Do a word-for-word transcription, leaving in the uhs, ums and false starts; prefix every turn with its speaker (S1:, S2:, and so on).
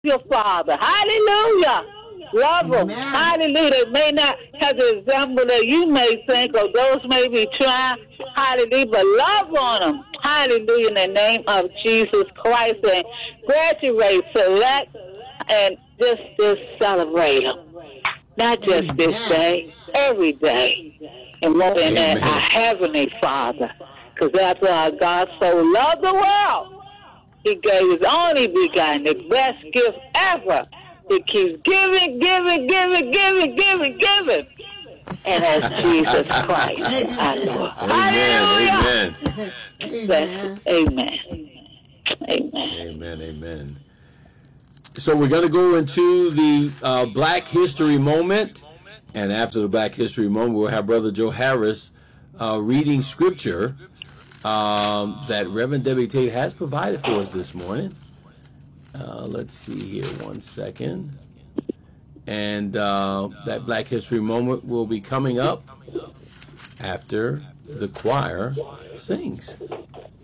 S1: your Father. Hallelujah. Love them. Hallelujah. They may not have the example that you may think, or those may be trying. Hallelujah. But love on them. Hallelujah. In the name of Jesus Christ. And graduate, select, and just, just celebrate them. Not just Amen. This day, every day. And more than Amen. That, our Heavenly Father. Because after our God so loved the world, He gave His only begotten, the best gift ever. He keeps giving, giving, giving, giving, giving, giving. And that's Jesus Christ, our Lord.
S2: Amen.
S1: Hallelujah. Amen. Amen. Amen.
S2: Amen. Amen. So we're going to go into the uh, Black History Moment. And after the Black History Moment, we'll have Brother Joe Harris uh, reading scripture um, that Reverend Debbie Tate has provided for us this morning. Uh, let's see here one second. And uh, that Black History Moment will be coming up after the choir sings.